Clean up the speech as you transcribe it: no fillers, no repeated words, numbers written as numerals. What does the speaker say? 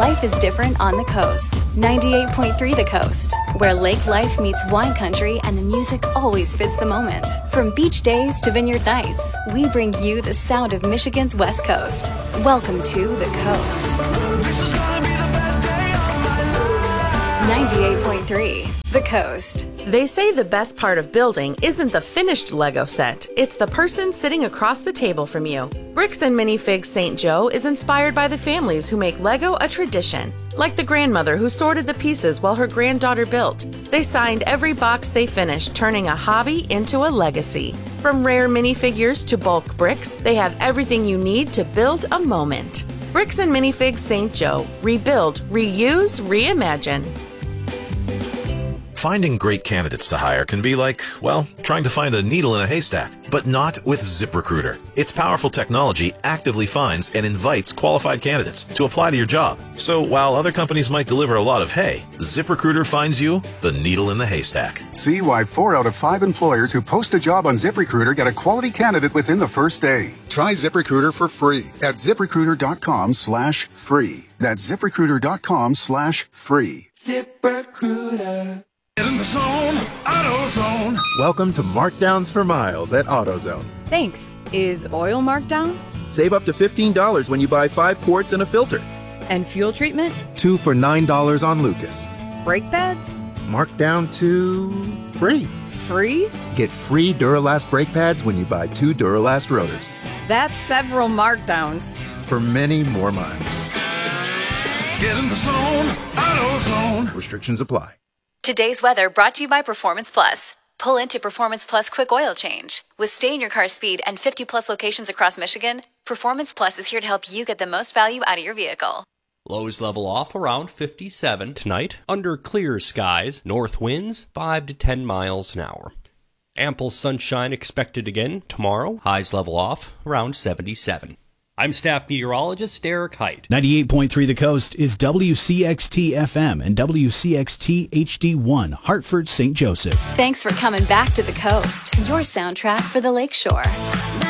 Life is different on the coast. 98.3 The Coast, where lake life meets wine country and the music always fits the moment. From beach days to vineyard nights, we bring you the sound of Michigan's West Coast. Welcome to The Coast. 98.3 The Coast. They say the best part of building isn't the finished Lego set, it's the person sitting across the table from you. Bricks and Minifigs St. Joe is inspired by the families who make Lego a tradition, like the grandmother who sorted the pieces while her granddaughter built. They signed every box they finished, turning a hobby into a legacy. From rare minifigures to bulk bricks, they have everything you need to build a moment. Bricks and Minifigs St. Joe. Rebuild, reuse, reimagine. Finding great candidates to hire can be like, well, trying to find a needle in a haystack, but not with ZipRecruiter. Its powerful technology actively finds and invites qualified candidates to apply to your job. So while other companies might deliver a lot of hay, ZipRecruiter finds you the needle in the haystack. See why 4 out of 5 employers who post a job on ZipRecruiter get a quality candidate within the first day. Try ZipRecruiter for free at ZipRecruiter.com/free. That's ZipRecruiter.com/free. ZipRecruiter. Get in the zone, AutoZone. Welcome to Markdowns for Miles at AutoZone. Thanks. Is oil marked down? Save up to $15 when you buy 5 quarts and a filter. And fuel treatment? 2 for $9 on Lucas. Brake pads? Marked down to free. Free? Get free Duralast brake pads when you buy 2 Duralast rotors. That's several markdowns. For many more miles. Get in the zone, AutoZone. Restrictions apply. Today's weather brought to you by Performance Plus. Pull into Performance Plus Quick Oil Change. With stay-in-your-car speed and 50-plus locations across Michigan, Performance Plus is here to help you get the most value out of your vehicle. Lows level off around 57 tonight. Under clear skies, north winds 5 to 10 miles an hour. Ample sunshine expected again tomorrow. Highs level off around 77. I'm staff meteorologist Derek Height. 98.3 The Coast is WCXT-FM and WCXT-HD1, Hartford, St. Joseph. Thanks for coming back to The Coast, your soundtrack for the Lakeshore.